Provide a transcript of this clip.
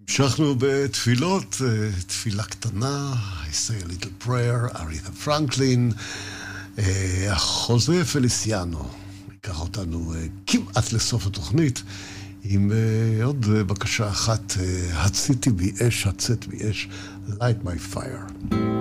המשכנו בתפילות, תפילה קטנה, I say a little prayer, אריתה פרנקלין, החוזה פליסיאנו, ייקח אותנו כמעט לסוף התוכנית, עם עוד בקשה אחת, הציתי בי אש, הצאת בי אש, light my fire.